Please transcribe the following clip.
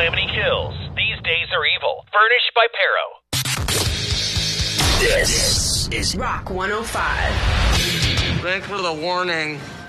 Calamity Kills. These days are evil. Furnished by Pero. This is Rock 105. Thanks for the warning.